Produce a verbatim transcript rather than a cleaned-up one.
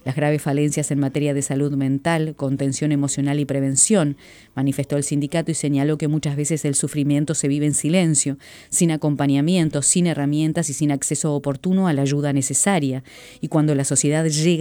las graves falencias en materia de salud mental, contención emocional y prevención, manifestó el sindicato y señaló que muchas veces el sufrimiento se vive en silencio, sin acompañamiento, sin herramientas y sin acceso oportuno a la ayuda necesaria. Y cuando la sociedad llega